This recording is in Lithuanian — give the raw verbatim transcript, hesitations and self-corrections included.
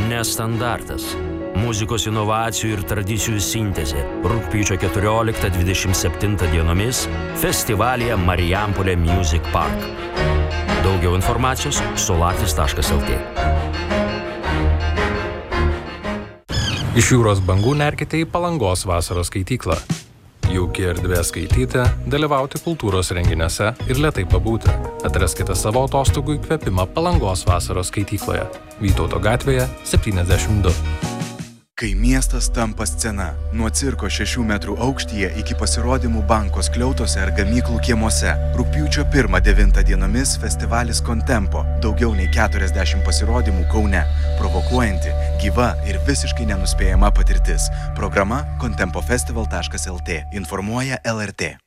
Nestandartas. Muzikos inovacijų ir tradicijų sintezė. Rugpjūčio keturioliktą dvidešimt septintą dienomis festivalyje Marijampolė Music Park. Daugiau informacijos solaris taškas el tė. Iš jūros bangų nerkite į Palangos vasaros skaityklą. Jauki erdvė skaityti, dalyvauti kultūros renginiuose ir lėtai pabūti. Atraskite savo atostogų įkvėpimą Palangos vasaros skaitykloje. Vytauto gatvėje septyniasdešimt du. Kai miestas tampa scena, nuo cirko šešių metrų aukštyje iki pasirodymų banko skliautose ar gamyklų kiemuose. Rugpjūčio pirmą devintą dienomis festivalis Contempo. Daugiau nei keturiasdešimt pasirodymų Kaune. Provokuojanti, gyva ir visiškai nenuspėjama patirtis. Programa contempofestival taškas el tė. Informuoja el er tė.